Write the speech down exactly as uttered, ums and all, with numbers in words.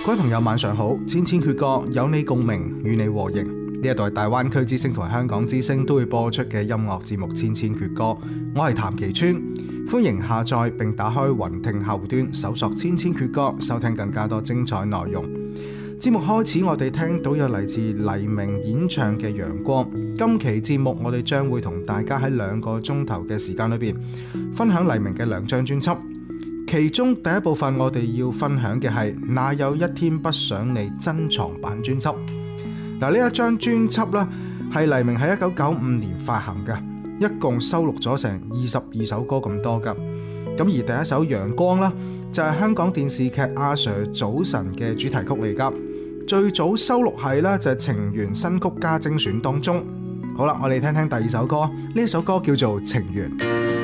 各位朋友晚上好，千千闕歌有你共鳴，與你和應。呢一代大灣區之聲同香港之聲都會播出嘅音樂節目《千千闕歌》，我係譚其川，歡迎下載並打開雲聽後端搜索《千千闕歌》，收聽更加多精彩內容。節目開始，我哋聽到有嚟自黎明演唱嘅《陽光》。今期節目我哋將會同大家喺兩個鐘頭嘅時間裏邊分享黎明嘅兩張專輯。其中第一部分我哋要分享嘅係《哪有一天不想你》珍藏版專輯。嗱，呢一張專輯呢係黎明喺一九九五年發行嘅，一共收錄咗成二十二首歌咁多噶。咁而第一首《陽光》呢，就係香港電視劇阿 Sir 早晨嘅主題曲嚟噶。最早收錄係呢就係情緣新曲加精選當中。好啦，我哋聽聽第二首歌，呢一首歌叫做《情緣》。